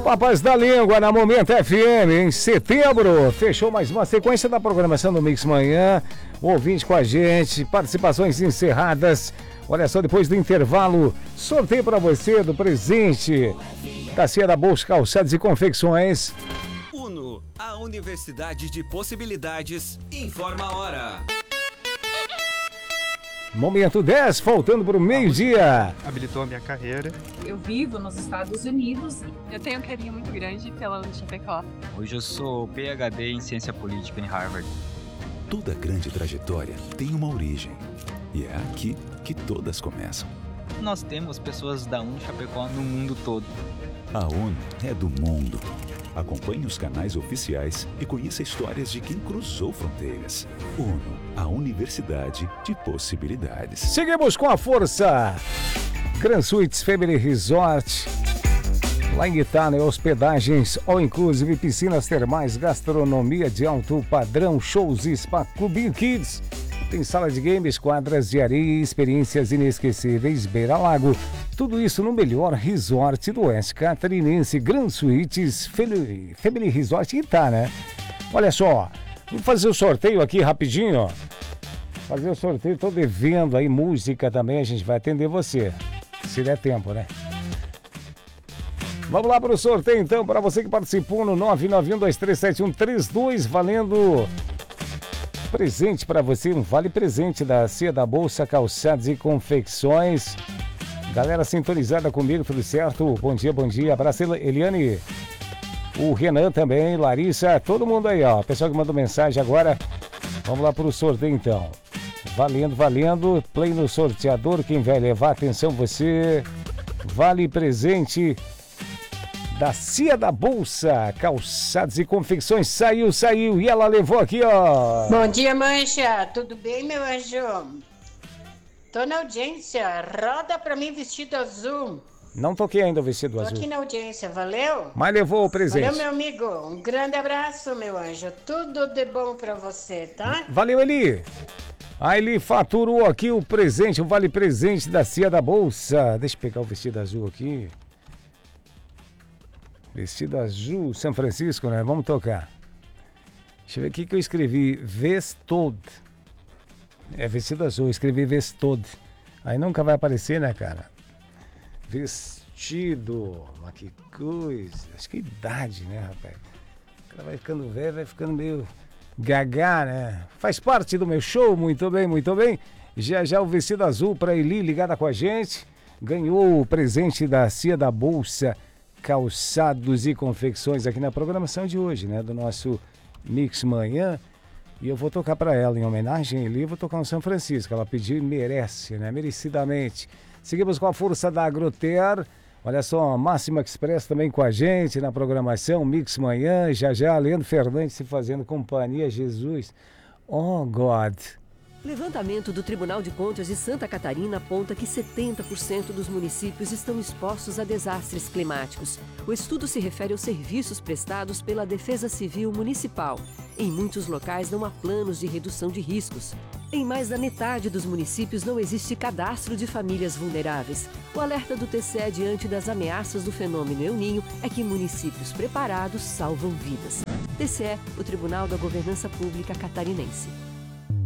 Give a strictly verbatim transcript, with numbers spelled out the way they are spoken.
Papas da Língua na Momento F M, em setembro. Fechou mais uma sequência da programação do Mix Manhã. Ouvinte com a gente, participações encerradas. Olha só, depois do intervalo, sorteio para você do presente da Sierra Bolsa Calçados e Confecções. Uno, a Universidade de Possibilidades, informa a hora. Momento dez, faltando para o meio-dia. Habilitou a minha carreira. Eu vivo nos Estados Unidos e eu tenho um carinho muito grande pela Chapecó. Hoje eu sou P H D em Ciência Política em Harvard. Toda grande trajetória tem uma origem. E é aqui que todas começam. Nós temos pessoas da Uni Chapecó no mundo todo. A ONU é do mundo. Acompanhe os canais oficiais e conheça histórias de quem cruzou fronteiras. ONU, a Universidade de Possibilidades. Seguimos com a força. Grand Suites Family Resort. Lá em Itália, hospedagens all inclusive, piscinas termais, gastronomia de alto padrão, shows e spa, clubinho kids. Tem sala de games, quadras de areia e experiências inesquecíveis, beira-lago. Tudo isso no melhor resort do Oeste Catarinense, Grand Suites Family, Family Resort em Itá, né? Olha só, vou fazer o sorteio aqui rapidinho, ó. Fazer o sorteio, tô devendo aí música também, a gente vai atender você, se der tempo, né? Vamos lá para o sorteio então, para você que participou no nove nove um dois três sete um três dois, valendo presente para você, um vale presente da Cia da Bolsa Calçados e Confecções. Galera sintonizada comigo, tudo certo? Bom dia, bom dia. Abraço, Eliane, o Renan também, Larissa, todo mundo aí, ó. Pessoal que mandou mensagem agora. Vamos lá para o sorteio então. Valendo, valendo. Play no sorteador. Quem vai levar, atenção você. Vale presente da Cia da Bolsa Calçados e Confecções. Saiu, saiu. E ela levou aqui, ó. Bom dia, Mancha. Tudo bem, meu anjo? Tô na audiência, roda pra mim vestido azul. Não toquei ainda o vestido Tô azul. Tô aqui na audiência, valeu? Mas levou o presente. Valeu, meu amigo. Um grande abraço, meu anjo. Tudo de bom pra você, tá? Valeu, Eli. A Eli faturou aqui o presente, o vale presente da Cia da Bolsa. Deixa eu pegar o vestido azul aqui. Vestido azul, São Francisco, né? Vamos tocar. Deixa eu ver o que que eu escrevi. Vestod. É vestido azul, eu escrevi Vestod. Aí nunca vai aparecer, né, cara? Vestido. Mas que coisa. Acho que idade, né, rapaz? O cara vai ficando velho, vai ficando meio gagá, né? Faz parte do meu show, muito bem, muito bem. Já já o vestido azul para Eli ligada com a gente. Ganhou o presente da Cia da Bolsa Calçados e Confecções aqui na programação de hoje, né? Do nosso Mix Manhã. E eu vou tocar para ela, em homenagem ali, vou tocar um São Francisco. Ela pediu e merece, né? Merecidamente. Seguimos com a força da Agroter. Olha só, Máxima Express também com a gente na programação, Mix Manhã. Já já, Leandro Fernandes se fazendo companhia, Jesus. Oh, God. Levantamento do Tribunal de Contas de Santa Catarina aponta que setenta por cento dos municípios estão expostos a desastres climáticos. O estudo se refere aos serviços prestados pela Defesa Civil Municipal. Em muitos locais não há planos de redução de riscos. Em mais da metade dos municípios não existe cadastro de famílias vulneráveis. O alerta do T C E diante das ameaças do fenômeno El Niño é que municípios preparados salvam vidas. T C E, o Tribunal da Governança Pública Catarinense.